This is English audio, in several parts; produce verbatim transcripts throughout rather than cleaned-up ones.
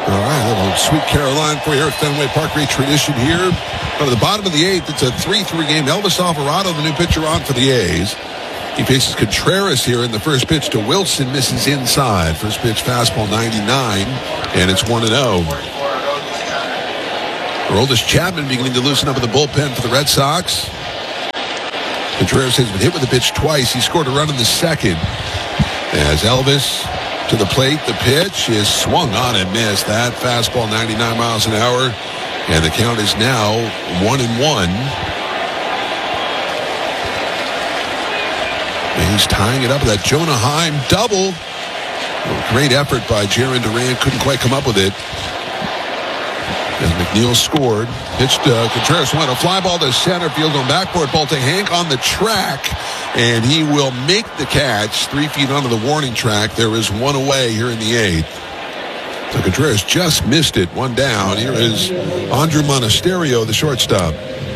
All right, a little Sweet Caroline for you here at Fenway Park. Great tradition here. But at the bottom of the eighth, it's a three three game. Elvis Alvarado, the new pitcher on for the A's. He faces Contreras here in the first pitch to Wilson. Misses inside. First pitch fastball ninety-nine, and it's one and oh. Aroldis Chapman beginning to loosen up in the bullpen for the Red Sox. Contreras has been hit with the pitch twice. He scored a run in the second. As Elvis to the plate, the pitch is swung on and missed. That fastball ninety-nine miles an hour, and the count is now one and one. And he's tying it up with that Jonah Heim double. Great effort by Jarren Duran. Couldn't quite come up with it. As McNeil scored, pitched uh, Contreras went a fly ball to center field on backboard ball to Hank on the track, and he will make the catch three feet onto the warning track. There is one away here in the eighth. So Contreras just missed it, one down. Here is Andrew Monasterio, the shortstop.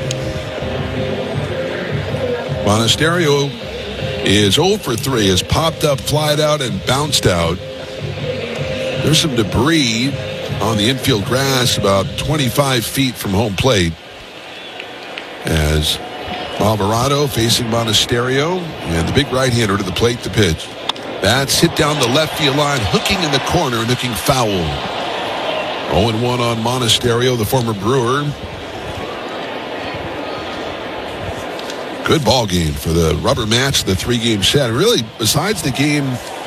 Monasterio is zero for three, has popped up, flied out, and bounced out. There's some debris on the infield grass about twenty-five feet from home plate. As Alvarado facing Monasterio, and the big right-hander to the plate to pitch. Bats hit down the left field line, hooking in the corner and hooking foul. oh and one on Monasterio, the former Brewer. Good ball game for the rubber match, the three-game set. Really, besides the game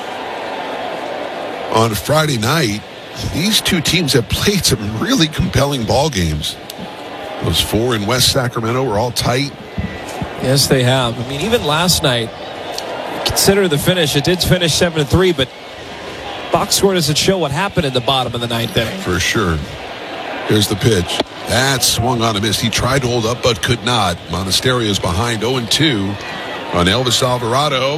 on Friday night, these two teams have played some really compelling ball games. Those four in West Sacramento were all tight. Yes, they have. I mean, even last night, consider the finish. It did finish seven to three, but box score doesn't show what happened in the bottom of the ninth inning. For sure. Here's the pitch. That swung on a miss. He tried to hold up, but could not. Monasterio's behind oh and two on Elvis Alvarado.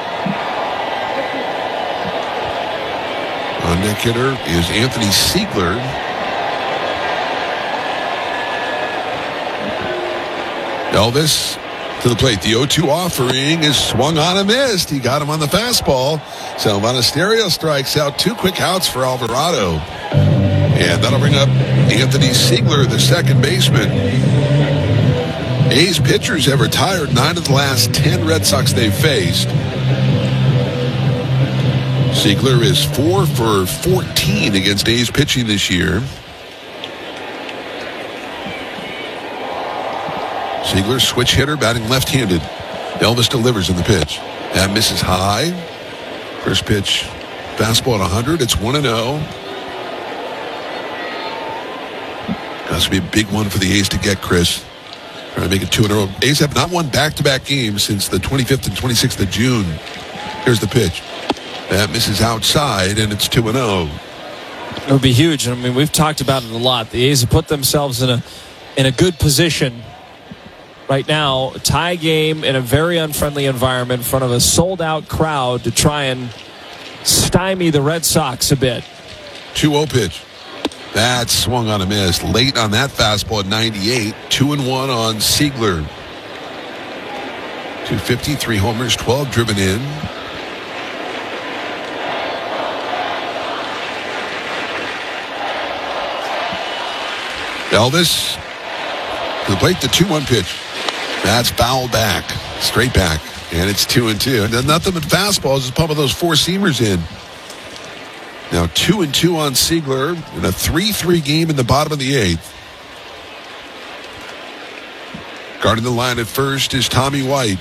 On deck hitter is Anthony Siegler. Elvis to the plate. The oh two offering is swung on and missed. He got him on the fastball. So Monasterio strikes out. Two quick outs for Alvarado. And that'll bring up Anthony Siegler, the second baseman. A's pitchers have retired nine of the last ten Red Sox they've faced. Siegler is four for fourteen against A's pitching this year. Siegler, switch hitter, batting left-handed. Elvis delivers in the pitch. That misses high. First pitch, fastball at one hundred. It's one and oh. Has to be a big one for the A's to get, Chris. Trying to make it two in a row. A's have not won back-to-back games since the twenty-fifth and twenty-sixth of June. Here's the pitch. That misses outside, and it's two and oh. It would be huge. I mean, we've talked about it a lot. The A's have put themselves in a in a good position right now. A tie game in a very unfriendly environment in front of a sold-out crowd to try and stymie the Red Sox a bit. two oh pitch. That swung on a miss. Late on that fastball at ninety-eight. Two and one on Siegler. two fifty, three homers, twelve driven in. Elvis to the plate, the two one pitch. That's foul back, straight back, and it's two and two. And nothing but fastballs, just pumping those four seamers in. Now two and two on Siegler in a three three game in the bottom of the eighth. Guarding the line at first is Tommy White.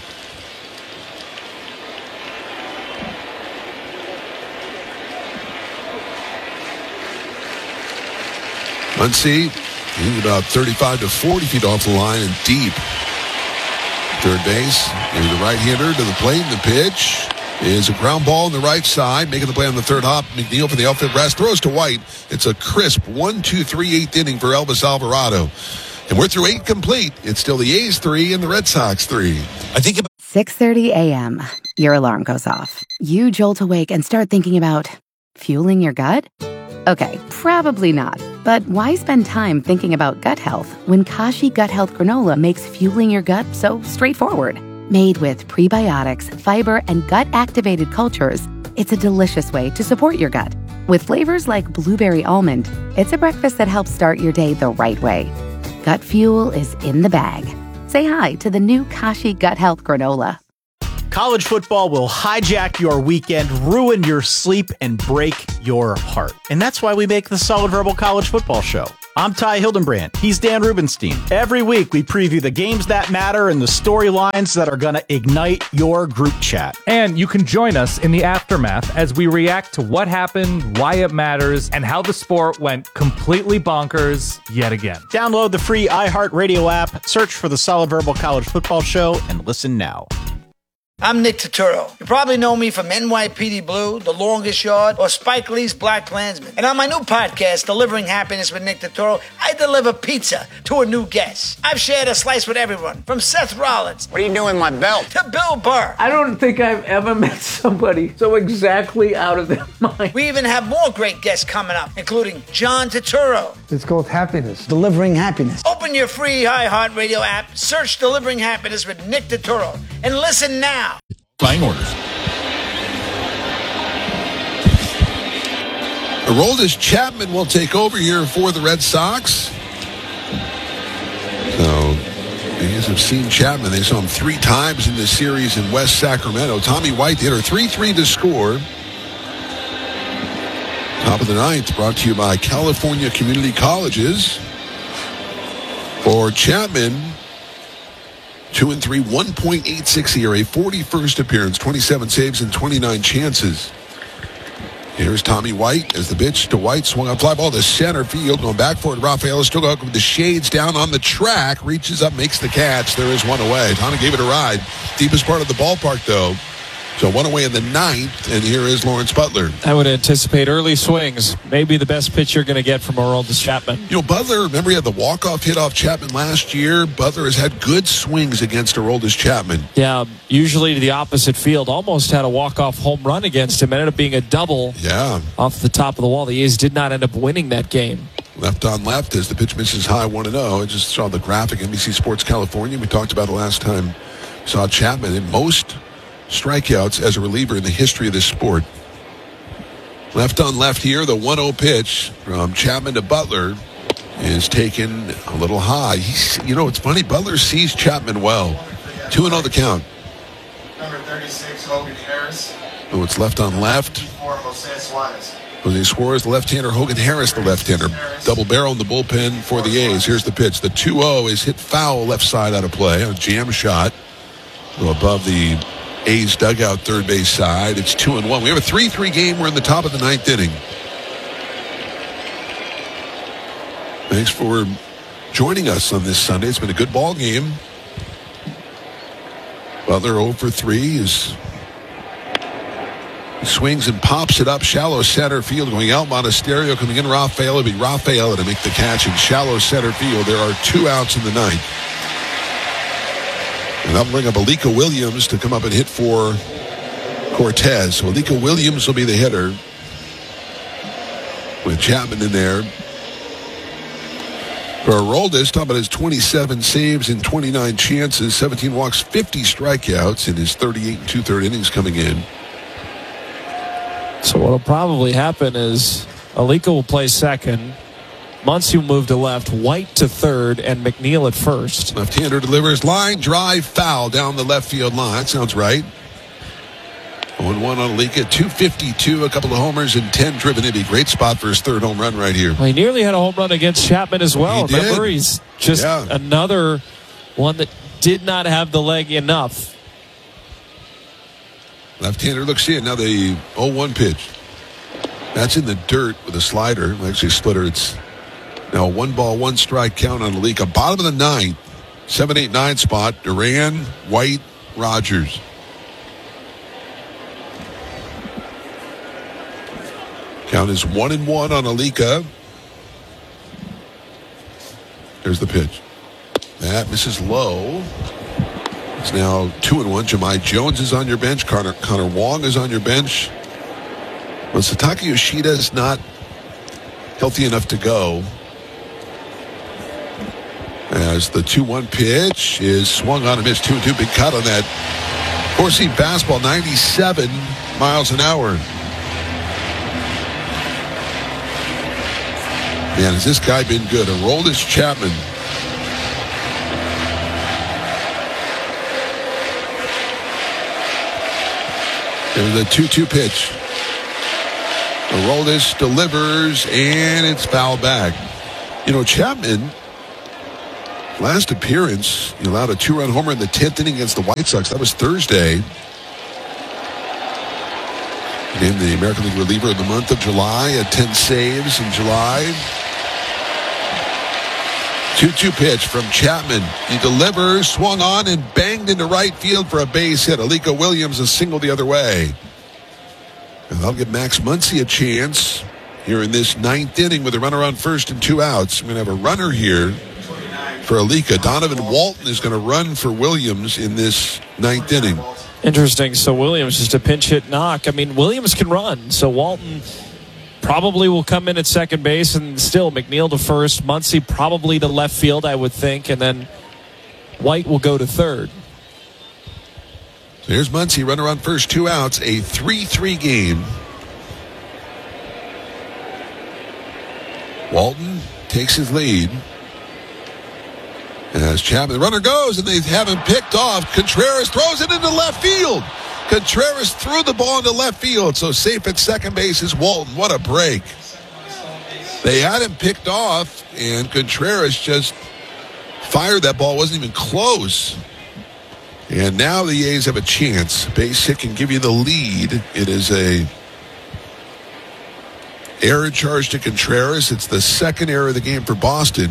Muncy, he's about thirty-five to forty feet off the line and deep. Third base, here's the right-hander to the plate, and the pitch is a ground ball on the right side, making the play on the third hop. McNeil for the outfield brass throws to White. It's a crisp one two three eighth inning for Elvis Alvarado. And we're through eight complete. It's still the A's three and the Red Sox three. I think about six thirty a.m. Your alarm goes off. You jolt awake and start thinking about fueling your gut? Okay, probably not. But why spend time thinking about gut health when Kashi Gut Health Granola makes fueling your gut so straightforward? Made with prebiotics, fiber, and gut-activated cultures, it's a delicious way to support your gut. With flavors like blueberry almond, it's a breakfast that helps start your day the right way. Gut Fuel is in the bag. Say hi to the new Kashi Gut Health Granola. College football will hijack your weekend, ruin your sleep, and break your heart. And that's why we make the Solid Verbal College Football Show. I'm Ty Hildenbrand. He's Dan Rubenstein. Every week, we preview the games that matter and the storylines that are going to ignite your group chat. And you can join us in the aftermath as we react to what happened, why it matters, and how the sport went completely bonkers yet again. Download the free iHeartRadio app, search for the Solid Verbal College Football Show, and listen now. I'm Nick Turturro. You probably know me from N Y P D Blue, The Longest Yard, or Spike Lee's Black Klansman. And on my new podcast, Delivering Happiness with Nick Turturro, I deliver pizza to a new guest. I've shared a slice with everyone, from Seth Rollins. What are you doing with my belt? To Bill Burr. I don't think I've ever met somebody so exactly out of their mind. We even have more great guests coming up, including John Turturro. It's called Happiness. Delivering Happiness. Open your free iHeartRadio app, search Delivering Happiness with Nick Turturro, and listen now. Flying orders. Aroldis Chapman will take over here for the Red Sox. So, you guys have seen Chapman. They saw him three times in this series in West Sacramento. Tommy White hit her three three to score. Top of the ninth, brought to you by California Community Colleges. For Chapman, two and three, one point eight six E R A, forty-first appearance, twenty-seven saves and twenty-nine chances. Here's Tommy White as the pitch to White, swung on fly ball to center field, going back for it. Rafael Estrella with the shades down on the track, reaches up, makes the catch. There is one away. Tommy gave it a ride. Deepest part of the ballpark, though. So one away in the ninth, and here is Lawrence Butler. I would anticipate early swings. Maybe the best pitch you're going to get from Aroldis Chapman. You know, Butler, remember he had the walk-off hit off Chapman last year? Butler has had good swings against Aroldis Chapman. Yeah, usually to the opposite field. Almost had a walk-off home run against him. Ended up being a double Yeah. off the top of the wall. The A's did not end up winning that game. Left on left as the pitch misses high one and oh. I just saw the graphic, N B C Sports California. We talked about it last time. We saw Chapman in most strikeouts as a reliever in the history of this sport. Left on left here, the one oh pitch from Chapman to Butler is taken a little high. He's, you know, it's funny, Butler sees Chapman well. two and oh the count. Number thirty-six, Hogan Harris. Oh, it's left on left. For Jose Suarez. Jose Suarez, the left-hander. Hogan Harris, the left-hander. Double barrel in the bullpen for the A's. Here's the pitch. The two oh is hit foul left side out of play. A jam shot. Go above the A's dugout third base side. It's two and one. We have a three three game. We're in the top of the ninth inning. Thanks for joining us on this Sunday. It's been a good ball game. Butler oh for three is he swings and pops it up shallow center field, going out. Monasterio coming in. Rafael, it'll be Rafael to make the catch in shallow center field. There are two outs in the ninth. And I'll bring up Alika Williams to come up and hit for Cortez. So Alika Williams will be the hitter with Chapman in there. For Aroldis, talking about his twenty-seven saves and twenty-nine chances, seventeen walks, fifty strikeouts in his thirty-eight and two-third innings coming in. So what will probably happen is Alika will play second. Muncy will move to left, White to third, and McNeil at first. Left-hander delivers, line drive, foul down the left field line. That sounds right. one one on Alika, two fifty-two, a couple of homers, and ten driven in. Great spot for his third home run right here. Well, he nearly had a home run against Chapman as well. He Remember, did. he's just Yeah. another one that did not have the leg enough. Left-hander looks in. Now the oh one pitch. That's in the dirt with a slider. Actually, splitter. It's now a one ball, one strike count on Alika. Bottom of the ninth. seven eight nine spot. Duran, White, Rogers. Count is one and one on Alika. There's the pitch. That misses low. It's now two and one. Jahmai Jones is on your bench. Connor, Connor Wong is on your bench. Well, Sataka Yoshida is not healthy enough to go. As the two one pitch is swung on and missed. two and two. Big cut on that four-seam fastball, ninety-seven miles an hour. Man, has this guy been good? Aroldis Chapman. There's a two two pitch. Aroldis delivers, and it's fouled back. You know, Chapman, last appearance, he allowed a two-run homer in the tenth inning against the White Sox. That was Thursday. Named the American League reliever of the month of July, had ten saves in July. two two pitch from Chapman. He delivers, swung on, and banged into right field for a base hit. Alika Williams a single the other way. And they'll give Max Muncy a chance here in this ninth inning with a runner on first and two outs. We're going to have a runner here for Alika. Donovan Walton is going to run for Williams in this ninth inning. Interesting. So Williams just a pinch hit knock. I mean, Williams can run. So Walton probably will come in at second base, and still McNeil to first. Muncy probably to left field, I would think, and then White will go to third. So here's Muncy, runner on first, two outs, a three three game. Walton takes his lead. As Chapman, the runner goes, and they have him picked off. Contreras throws it into left field. Contreras threw the ball into left field, so safe at second base is Walton. What a break. They had him picked off, and Contreras just fired that ball. Wasn't even close. And now the A's have a chance. Base hit can give you the lead. It is a error charge to Contreras. It's the second error of the game for Boston.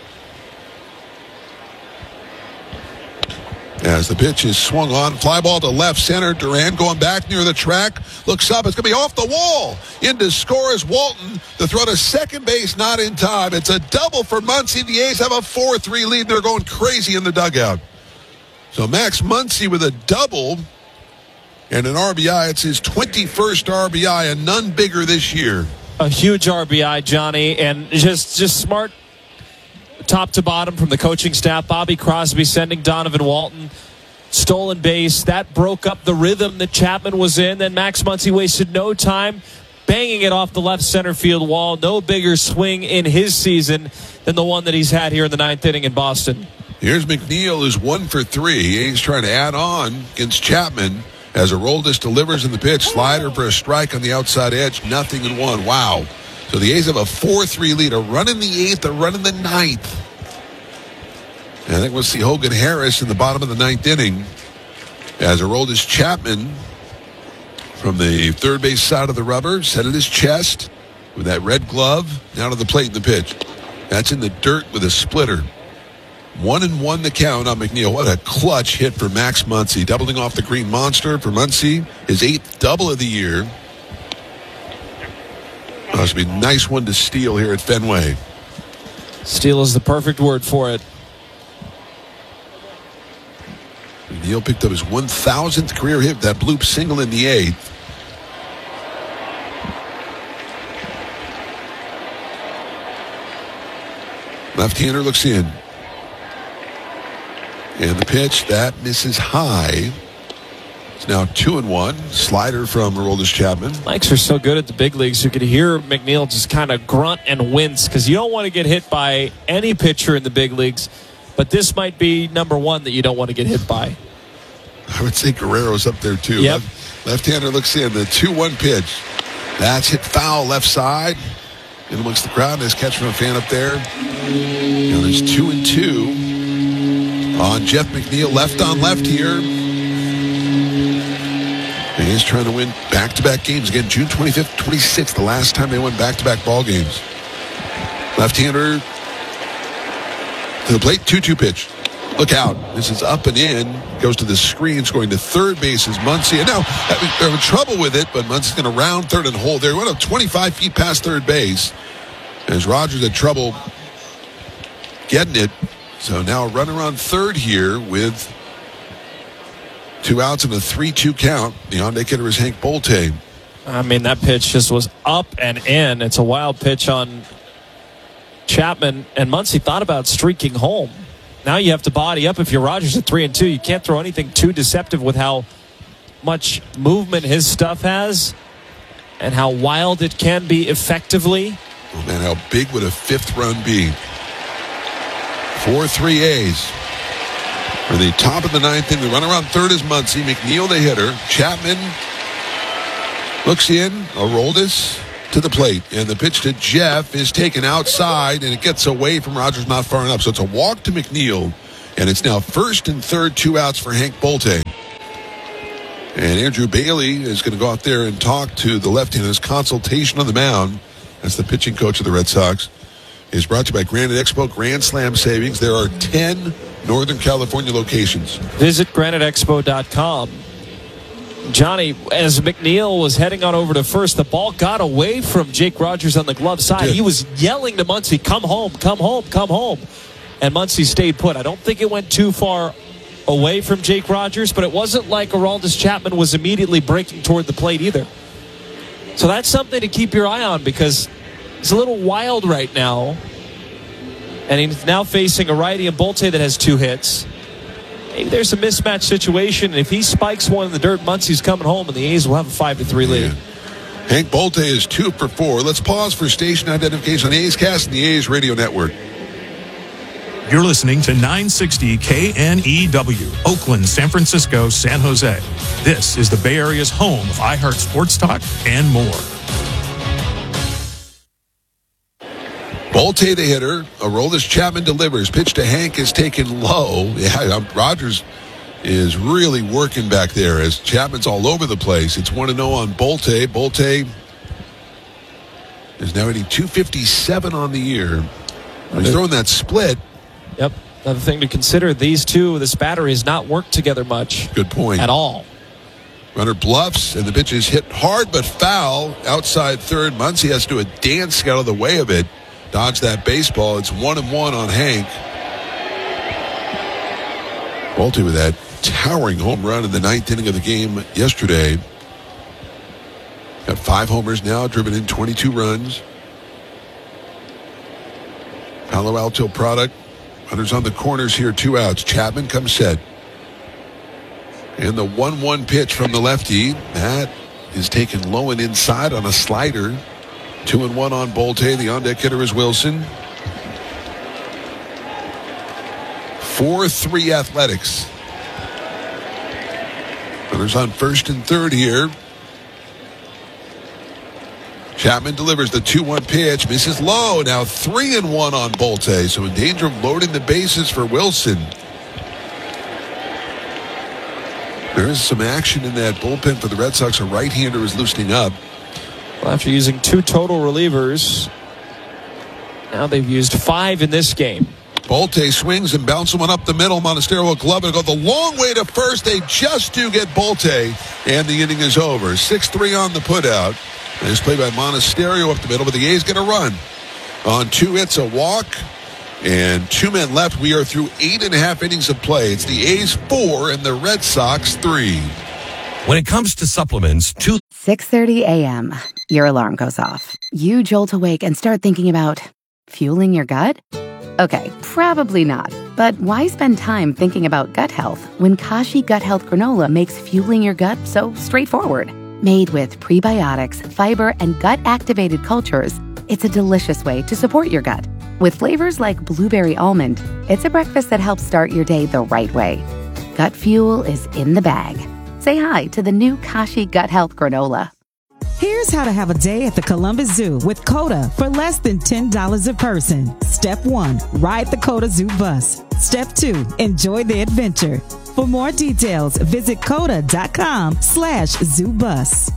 As the pitch is swung on, fly ball to left center. Duran going back near the track. Looks up. It's going to be off the wall. In to score is Walton. The throw to second base, not in time. It's a double for Muncy. The A's have a four three lead. They're going crazy in the dugout. So Max Muncy with a double and an R B I. It's his twenty-first R B I, and none bigger this year. A huge R B I, Johnny, and just just smart top to bottom from the coaching staff. Bobby Crosby sending Donovan Walton. Stolen base. That broke up the rhythm that Chapman was in. Then Max Muncy wasted no time banging it off the left center field wall. No bigger swing in his season than the one that he's had here in the ninth inning in Boston. Here's McNeil, who's one for three. A's trying to add on against Chapman as Aroldis delivers in the pitch. Slider for a strike on the outside edge. Nothing in one. Wow. So the A's have a four three lead. A run in the eighth, a run in the ninth. And I think we'll see Hogan Harris in the bottom of the ninth inning as Aroldis Chapman from the third base side of the rubber set at his chest with that red glove down to the plate in the pitch. That's in the dirt with a splitter. One and one the count on McNeil. What a clutch hit for Max Muncy. Doubling off the Green Monster for Muncy. His eighth double of the year. Must be a nice one to steal here at Fenway. Steal is the perfect word for it. McNeil picked up his one thousandth career hit, that bloop single in the eighth. Left-hander looks in. And the pitch, that misses high. It's now two and one. Slider from Aroldis Chapman. Mics are so good at the big leagues. You could hear McNeil just kind of grunt and wince because you don't want to get hit by any pitcher in the big leagues. But this might be number one that you don't want to get hit by. I would say Guerrero's up there too. Yep. Left, left-hander looks in. The two one pitch. That's hit foul left side. In amongst the crowd. Nice catch from a fan up there. Now there's two and two on Jeff McNeil. Left on left here. And he's trying to win back-to-back games again. June twenty-fifth, twenty-sixth, the last time they won back-to-back ball games. Left-hander to the plate. two two pitch. Look out. This is up and in. Goes to the screen. Going to third base is Muncy. And now they're having trouble with it, but Muncy's going to round third and hold there. He went up twenty-five feet past third base as Rogers had trouble getting it. So now a runner on third here with two outs and a three two count. The on-deck hitter is Hank Bolte. I mean, that pitch just was up and in. It's a wild pitch on Chapman, and Muncy thought about streaking home. Now you have to body up if you're Rogers at three and two. You can't throw anything too deceptive with how much movement his stuff has and how wild it can be effectively. Oh, man, how big would a fifth run be? four three A's. For the top of the ninth inning, the run around third is Muncy. McNeil, the hitter. Chapman looks in. Aroldis to the plate. And the pitch to Jeff is taken outside, and it gets away from Rogers, not far enough. So it's a walk to McNeil, and it's now first and third, two outs for Hank Bolte. And Andrew Bailey is going to go out there and talk to the left-hander. His consultation on the mound, as the pitching coach of the Red Sox, is brought to you by Granite Expo Grand Slam Savings. There are ten Northern California locations. Visit granite expo dot com. Johnny, as McNeil was heading on over to first, the ball got away from Jake Rogers on the glove side. He was yelling to Muncy, come home, come home, come home. And Muncy stayed put. I don't think it went too far away from Jake Rogers, but it wasn't like Aroldis Chapman was immediately breaking toward the plate either. So that's something to keep your eye on, because he's a little wild right now. And he's now facing a righty in Bolte that has two hits. Maybe there's a mismatch situation. And if he spikes one in the dirt, Muncy's coming home, and the A's will have a five to three lead. Yeah. Hank Bolte is two for four. Let's pause for station identification on the A's Cast and the A's Radio Network. You're listening to nine sixty K N E W, Oakland, San Francisco, San Jose. This is the Bay Area's home of iHeart Sports Talk and more. Bolte, the hitter. Aroldis Chapman delivers. Pitch to Hank is taken low. Yeah, Rogers is really working back there as Chapman's all over the place. It's one to oh on Bolte. Bolte is now hitting two fifty-seven on the year. He's throwing that split. Yep. Another thing to consider, these two, this battery has not worked together much. Good point. At all. Runner bluffs, and the pitch is hit hard but foul. Outside third. Muncy has to do a dance out of the way of it. Dodge that baseball. It's one and one on Hank. Bolte with that towering home run in the ninth inning of the game yesterday. Got five homers now, driven in twenty-two runs. Palo Alto product. Runners on the corners here, two outs. Chapman comes set. And the one one pitch from the lefty. That is taken low and inside on a slider. Two and one on Bolte. The on-deck hitter is Wilson. four three Athletics. Runners on first and third here. Chapman delivers the two one pitch. Misses low. Now three and one on Bolte. So in danger of loading the bases for Wilson. There is some action in that bullpen for the Red Sox. A right-hander is loosening up. Well, after using two total relievers, now they've used five in this game. Bolte swings and bounces one up the middle. Monasterio will glove it. Go the long way to first. They just do get Bolte, and the inning is over. six three on the putout. Nice play by Monasterio up the middle, but the A's get a run. On two hits, a walk, and two men left. We are through eight and a half innings of play. It's the A's four and the Red Sox three. When it comes to supplements, two... six thirty a.m. Your alarm goes off. You jolt awake and start thinking about fueling your gut? Okay, probably not. But why spend time thinking about gut health when Kashi Gut Health Granola makes fueling your gut so straightforward? Made with prebiotics, fiber, and gut-activated cultures, it's a delicious way to support your gut. With flavors like blueberry almond, it's a breakfast that helps start your day the right way. Gut fuel is in the bag. Say hi to the new Kashi Gut Health Granola. Here's how to have a day at the Columbus Zoo with COTA for less than ten dollars a person. Step one, ride the COTA Zoo bus. Step two, enjoy the adventure. For more details, visit coda.com slash zoo bus.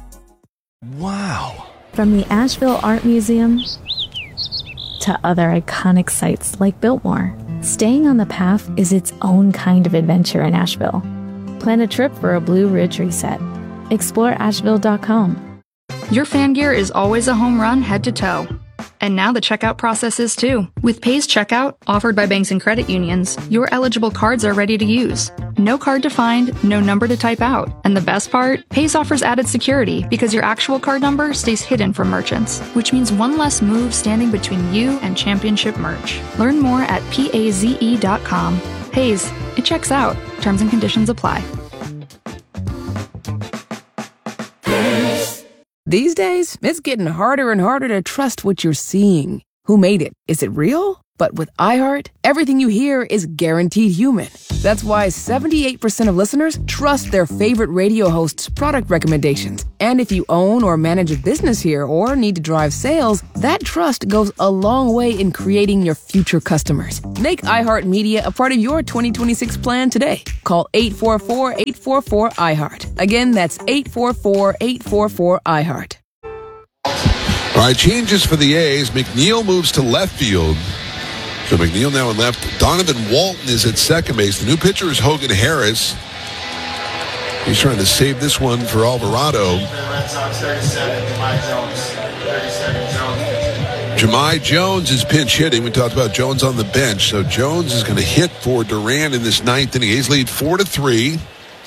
Wow. From the Asheville Art Museum to other iconic sites like Biltmore, staying on the path is its own kind of adventure in Asheville. Plan a trip for a Blue Ridge reset. Explore asheville dot com. Your fan gear is always a home run head to toe. And now the checkout process is too. With Pays Checkout, offered by banks and credit unions, your eligible cards are ready to use. No card to find, no number to type out. And the best part? Pays offers added security because your actual card number stays hidden from merchants, which means one less move standing between you and championship merch. Learn more at paze dot com. Pays, it checks out. Terms and conditions apply. These days, it's getting harder and harder to trust what you're seeing. Who made it? Is it real? But with iHeart, everything you hear is guaranteed human. That's why seventy-eight percent of listeners trust their favorite radio hosts' product recommendations. And if you own or manage a business here or need to drive sales, that trust goes a long way in creating your future customers. Make iHeartMedia a part of your twenty twenty-six plan today. Call eight four four, eight four four, iHeart. Again, that's eight four four, eight four four, iHeart. All right, changes for the A's. McNeil moves to left field. So McNeil now in left. Donovan Walton is at second base. The new pitcher is Hogan Harris. He's trying to save this one for Alvarado. Red Sox thirty-seven, Jahmai Jones. thirty-seven, Jones. Jahmai Jones is pinch hitting. We talked about Jones on the bench. So Jones is going to hit for Duran in this ninth inning. A's lead four to three.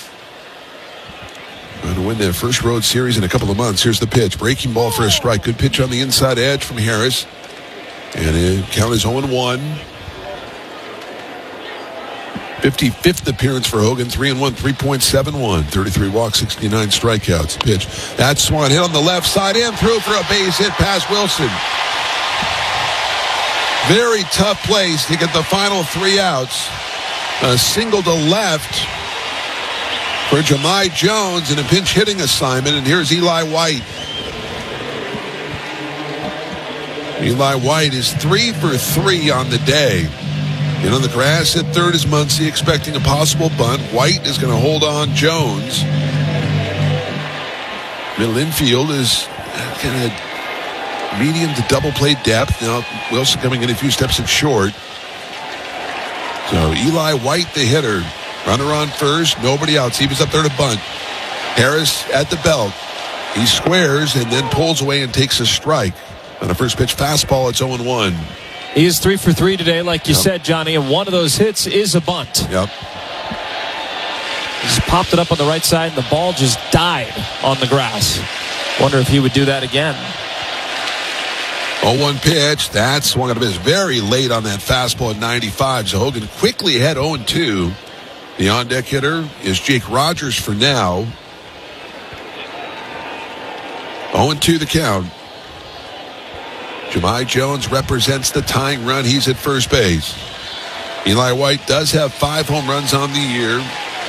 Going to win their first road series in a couple of months. Here's the pitch. Breaking ball for a strike. Good pitch on the inside edge from Harris. And it count is oh and one. fifty-fifth appearance for Hogan. three and one, three point seven one. thirty-three walks, sixty-nine strikeouts. Pitch. That's swung hit on the left side and through for a base hit past Wilson. Very tough place to get the final three outs. A single to left for Jahmai Jones in a pinch hitting assignment. And here's Eli White. Eli White is three for three on the day. And on the grass at third is Muncy, expecting a possible bunt. White is going to hold on Jones. Middle infield is kind of medium to double play depth. Now Wilson coming in a few steps at short. So Eli White, the hitter. Runner on first, nobody else. He was up there to bunt. Harris at the belt. He squares and then pulls away and takes a strike. On a first pitch fastball, it's oh and one. He is three for three today, like you yep. said, Johnny, and one of those hits is a bunt. Yep. Just popped it up on the right side, and the ball just died on the grass. Wonder if he would do that again. oh one pitch. That swung at a miss very late on that fastball at ninety-five. So Hogan quickly ahead oh and two. The on-deck hitter is Jake Rogers for now. oh and two the count. Jahmai Jones represents the tying run. He's at first base. Eli White does have five home runs on the year.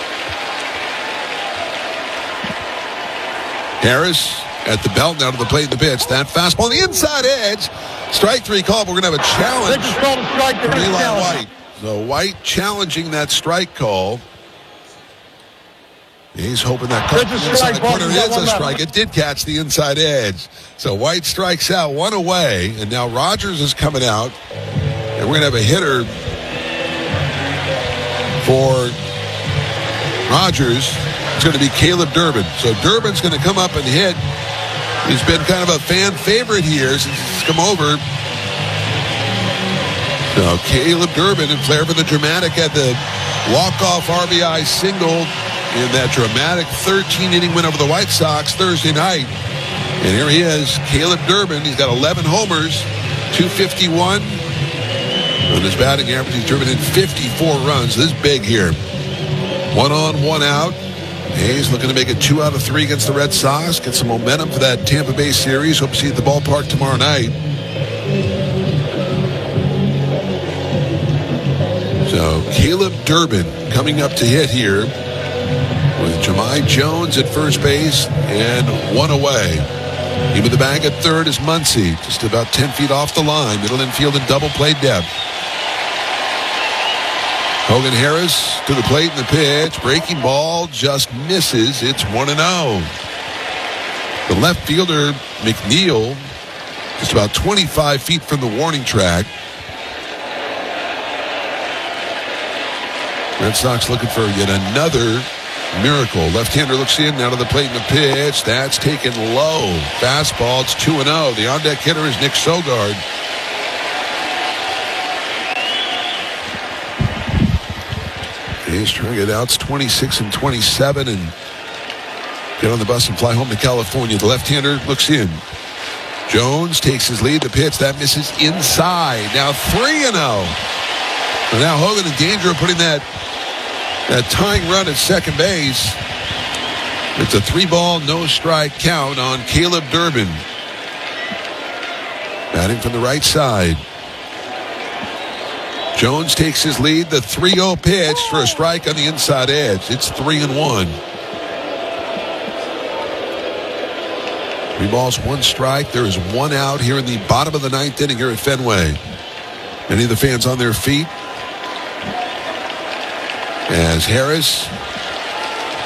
Harris at the belt, now to the plate in the pitch. That fastball on the inside edge. Strike three call. We're going to have a challenge from Eli White. So White challenging that strike call. He's hoping that cut inside the corner is a strike. It did catch the inside edge. So White strikes out, one away. And now Rogers is coming out. And we're going to have a hitter for Rogers. It's going to be Caleb Durbin. So Durbin's going to come up and hit. He's been kind of a fan favorite here since he's come over. So Caleb Durbin and flair for the dramatic at the walk-off R B I single in that dramatic thirteen inning win over the White Sox Thursday night. And here he is, Caleb Durbin. He's got eleven homers, two fifty-one. On his batting average, he's driven in fifty-four runs. This is big here. One on, one out. Hayes looking to make it two out of three against the Red Sox. Get some momentum for that Tampa Bay series. Hope to see you at the ballpark tomorrow night. So Caleb Durbin coming up to hit here with Jahmai Jones at first base and one away. Even the bag at third is Muncy, just about ten feet off the line. Middle infield and double play depth. Hogan Harris to the plate in the pitch. Breaking ball just misses. It's one and oh. The left fielder, McNeil, just about twenty-five feet from the warning track. Red Sox looking for yet another miracle. Left-hander looks in, now to the plate in the pitch. That's taken low. Fastball, it's two and oh. The on-deck hitter is Nick Sogard. He's trying to get outs twenty-six and twenty-seven and get on the bus and fly home to California. The left-hander looks in. Jones takes his lead. The pitch, that misses inside. Now three and oh. And now Hogan in danger of putting that, that tying run at second base. It's a three-ball, no-strike count on Caleb Durbin. Batting from the right side. Jones takes his lead. The three oh pitch for a strike on the inside edge. It's three and one. Three balls, one strike. There is one out here in the bottom of the ninth inning here at Fenway. Many of the fans on their feet as Harris